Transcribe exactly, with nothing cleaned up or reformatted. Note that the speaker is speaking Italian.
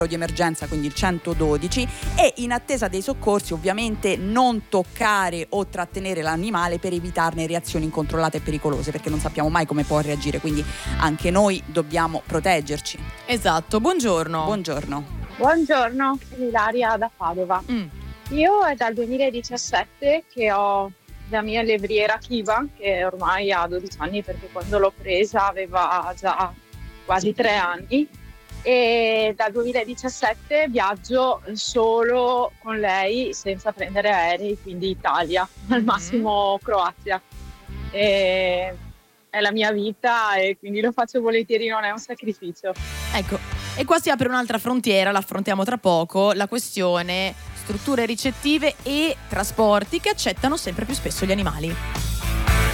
di emergenza, quindi il centododici, e in attesa dei soccorsi ovviamente non toccare o trattenere l'animale per evitarne reazioni incontrollate e pericolose, perché non sappiamo mai come può reagire, quindi anche noi dobbiamo proteggerci. Esatto, buongiorno. Buongiorno. Buongiorno, sono Ilaria da Padova. Mm. Io è dal duemiladiciassette che ho la mia levriera Kiva, che ormai ha dodici anni, perché quando l'ho presa aveva già quasi tre anni, e dal duemiladiciassette viaggio solo con lei senza prendere aerei, quindi Italia, al massimo Croazia. E è la mia vita e quindi lo faccio volentieri, non è un sacrificio. Ecco, e qua si apre un'altra frontiera, la affrontiamo tra poco, la questione strutture ricettive e trasporti che accettano sempre più spesso gli animali.